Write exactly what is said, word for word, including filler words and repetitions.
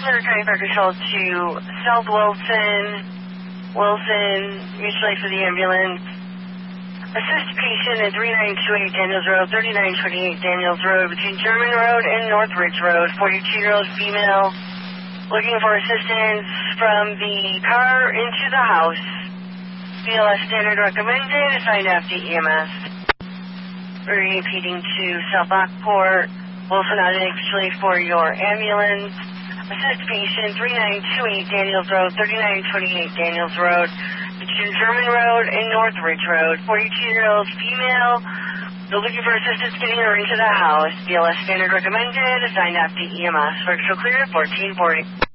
Center County Fire Control to South Wilson, Wilson, mutually for the ambulance. Assist patient at three nine two eight Daniels Road, thirty-nine twenty-eight Daniels Road, between German Road and North Ridge Road, forty-two-year-old female, looking for assistance from the car into the house. B L S standard recommended, assigned F D E M S. Repeating to South Lockport, Wilson actually for your ambulance. Assist patient three nine two eight Daniels Road, thirty-nine twenty-eight Daniels Road, between German Road and North Ridge Road, forty-two-year-old female. They're looking for assistance getting her into the house. B L S standard recommended, assigned F D E M S. Virtual clear, fourteen forty.